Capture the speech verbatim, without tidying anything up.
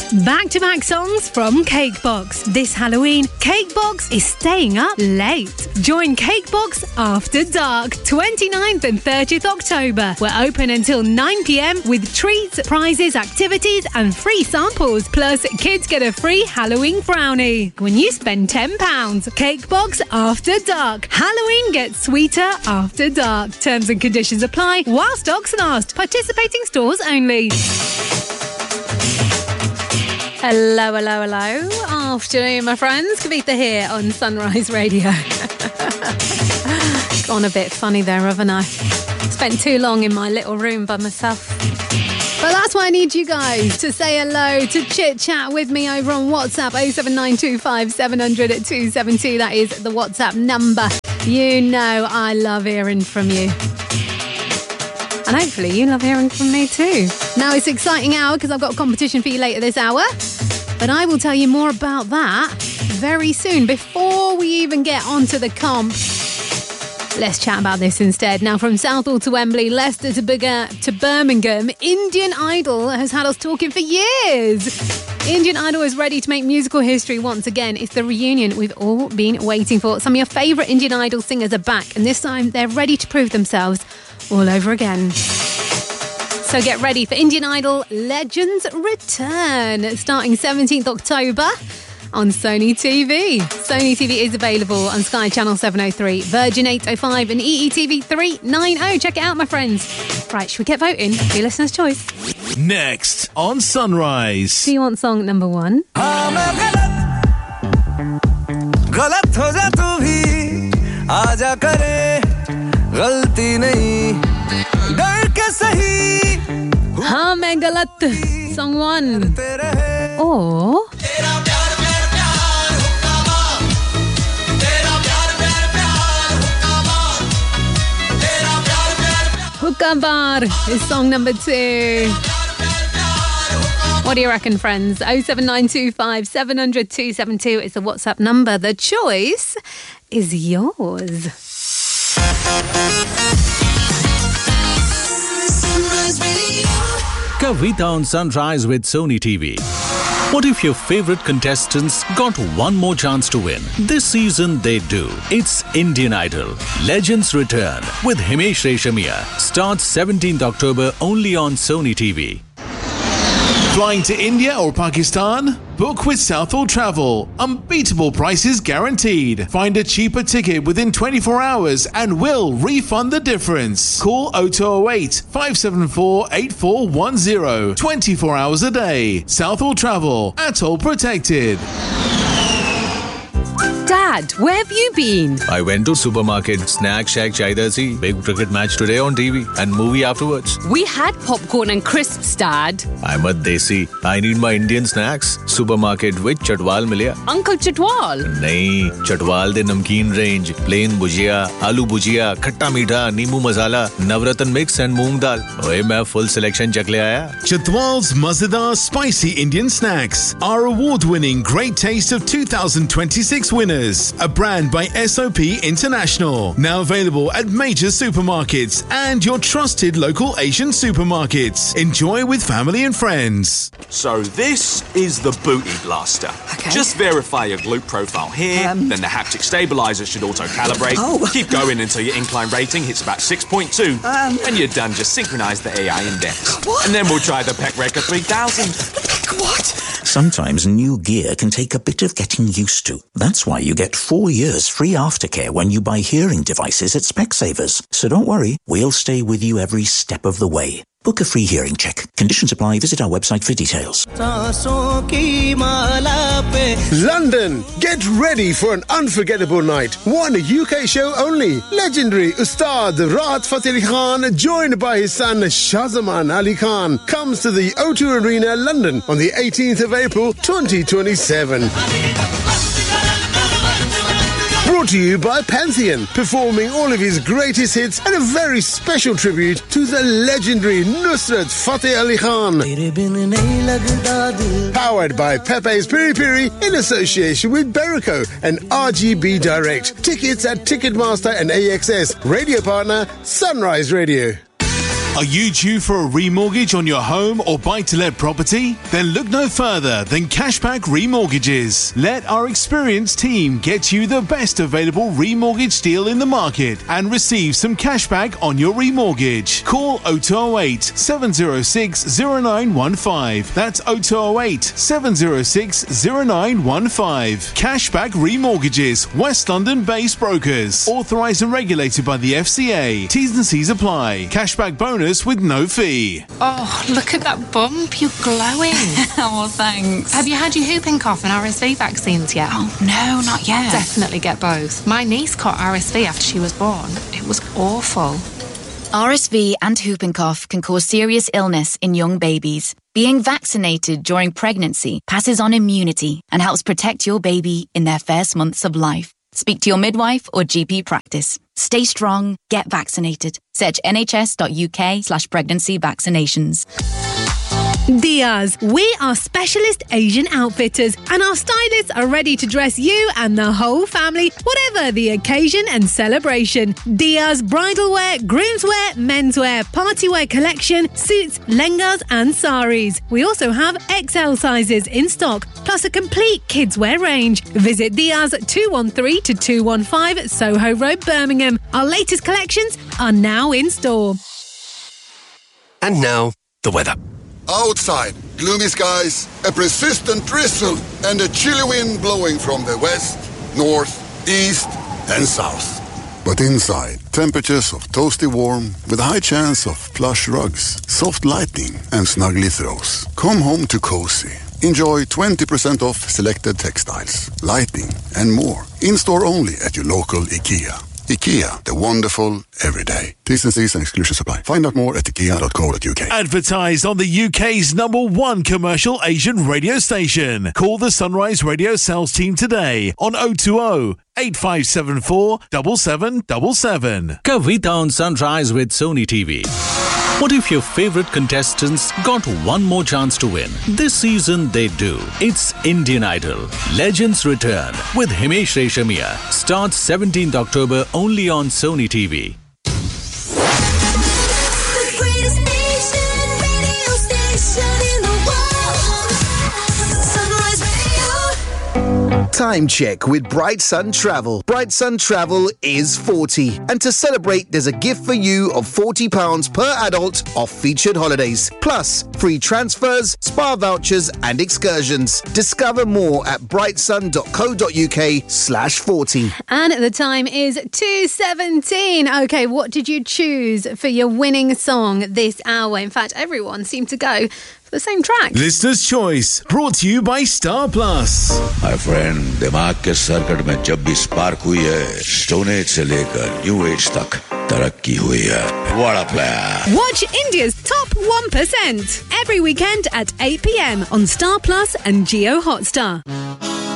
Back-to-back songs from Cakebox. This Halloween, Cakebox is staying up late. Join Cakebox After Dark, twenty-ninth and thirtieth October. We're open until nine p.m. with treats, prizes, activities and free samples. Plus, kids get a free Halloween brownie when you spend ten pounds. Cakebox After Dark. Halloween gets sweeter after dark. Terms and conditions apply while stocks last. Participating stores only. Hello, hello, hello. Afternoon, my friends. Kavitha here on Sunrise Radio. Gone a bit funny there, haven't I? Spent too long in my little room by myself. But that's why I need you guys to say hello, to chit-chat with me over on WhatsApp, oh seven nine two five seven hundred at two seven two. That is the WhatsApp number. You know I love hearing from you. And hopefully you love hearing from me too. Now it's an exciting hour because I've got a competition for you later this hour. But I will tell you more about that very soon. Before we even get onto the comp, let's chat about this instead. Now, from Southall to Wembley, Leicester to, Big- to Birmingham, Indian Idol has had us talking for years. Indian Idol is ready to make musical history once again. It's the reunion we've all been waiting for. Some of your favourite Indian Idol singers are back, and this time they're ready to prove themselves all over again. So get ready for Indian Idol Legends Return, starting seventeenth October on Sony T V. Sony T V is available on Sky Channel seven oh three, Virgin eight oh five and E E T V three ninety. Check it out, my friends. Right, should we get voting? Your listener's choice. Next on Sunrise. Do you want song number one? हाँ मैं गलत, song one. Or Hookah Bar is song number two. What do you reckon, friends? oh seven nine two five seven hundred two seven two is the WhatsApp number. The choice is yours. Kavitha on Sunrise with Sony T V. What if your favorite contestants got one more chance to win? This season they do. It's Indian Idol Legends Return with Himesh Reshamia. Starts seventeenth October only on Sony T V. Flying to India or Pakistan? Book with Southall Travel. Unbeatable prices guaranteed. Find a cheaper ticket within twenty-four hours and we'll refund the difference. Call oh two oh eight, five seven four, eight four one zero. twenty-four hours a day. Southall Travel. Atoll protected. Dad, where have you been? I went to supermarket, snack shack chahiye si. Big cricket match today on T V and movie afterwards. We had popcorn and crisps, Dad. I'm a desi. I need my Indian snacks. Supermarket with Chatwal milya. Uncle Chatwal? Nahi, Chatwal de namkeen range. Plain bhujia, aloo bhujia, khatta meetha, neembu masala, navratan mix and moong dal. Oye, main full selection chak le aaya. Chatwal's Mazadar Spicy Indian Snacks. Our award-winning Great Taste of two thousand twenty-six winners. A brand by S O P International. Now available at major supermarkets and your trusted local Asian supermarkets. Enjoy with family and friends. So this is the Booty Blaster. Okay. Just verify your glute profile here, um, then the haptic stabilizer should auto-calibrate. Oh. Keep going until your incline rating hits about six point two. Um. When you're done, just synchronize the A I index. What? And then we'll try the P E C Record three thousand. What? Sometimes new gear can take a bit of getting used to. That's why you get four years free aftercare when you buy hearing devices at Specsavers. So don't worry, we'll stay with you every step of the way. Book a free hearing check. Conditions apply. Visit our website for details. London, get ready for an unforgettable night. One U K show only. Legendary Ustad Rahat Fateh Ali Khan, joined by his son Shahzaman Ali Khan, comes to the O two Arena, London on the eighteenth of April, twenty twenty-seven. Brought to you by Pantheon, performing all of his greatest hits and a very special tribute to the legendary Nusrat Fateh Ali Khan. Powered by Pepe's Piri Piri in association with Berico and R G B Direct. Tickets at Ticketmaster and A X S. Radio partner, Sunrise Radio. Are you due for a remortgage on your home or buy-to-let property? Then look no further than Cashback Remortgages. Let our experienced team get you the best available remortgage deal in the market and receive some cashback on your remortgage. Call oh two oh eight, seven oh six, oh nine one five. That's oh two oh eight, seven oh six, oh nine one five. Cashback Remortgages, West London-based brokers. Authorised and regulated by the F C A. T's and C's apply. Cashback bonus with no fee. Oh, look at that bump. You're glowing. Oh, thanks. Have you had your whooping cough and R S V vaccines yet? Oh, no, not yet. Definitely get both. My niece caught R S V after she was born. It was awful. R S V and whooping cough can cause serious illness in young babies. Being vaccinated during pregnancy passes on immunity and helps protect your baby in their first months of life. Speak to your midwife or G P practice. Stay strong, get vaccinated. Search nhs.uk slash pregnancy vaccinations. Diaz, we are specialist Asian outfitters and our stylists are ready to dress you and the whole family, whatever the occasion and celebration. Diaz bridal wear, groomswear, menswear, party wear collection, suits, lehengas and saris. We also have X L sizes in stock, plus a complete kids wear range. Visit Diaz two one three to two one five Soho Road, Birmingham. Our latest collections are now in store. And now, the weather. Outside, gloomy skies, a persistent drizzle, and a chilly wind blowing from the west, north, east, and south. But inside, temperatures of toasty warm with a high chance of plush rugs, soft lighting, and snuggly throws. Come home to cozy. Enjoy twenty percent off selected textiles, lighting, and more. In-store only at your local IKEA. IKEA, the wonderful everyday. T's and C's and exclusions apply. Find out more at ikea dot co dot uk. Advertised on the U K's number one commercial Asian radio station. Call the Sunrise Radio sales team today on oh two oh, eight five seven four, seven seven seven seven. Kavita on Sunrise with Sony T V. What if your favorite contestants got one more chance to win? This season they do. It's Indian Idol. Legends Return with Himesh Reshammiya. Starts seventeenth October only on Sony T V. Time check with Bright Sun Travel. Bright Sun Travel is forty. And to celebrate, there's a gift for you of forty pounds per adult off featured holidays. Plus, free transfers, spa vouchers and excursions. Discover more at brightsun.co.uk slash 40. And the time is two seventeen. Okay, what did you choose for your winning song this hour? In fact, everyone seemed to go for the same track. Listener's Choice, brought to you by Star Plus. My friend, दिमाग के circuit में जब भी spark हुई है, stone age से लेकर new age तक तरक्की हुई है. What a player. Watch India's top one percent every weekend at eight p.m. on Star Plus and Jio Hotstar.